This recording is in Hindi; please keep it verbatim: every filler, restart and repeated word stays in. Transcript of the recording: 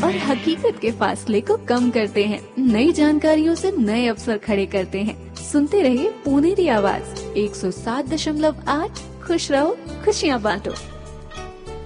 और हकीकत के फासले को कम करते हैं। नई जानकारियों से नए अवसर खड़े करते हैं। सुनते रहिए पुनेरी आवाज एक सौ सात दशमलव आठ। खुश रहो, खुशियाँ बांटो।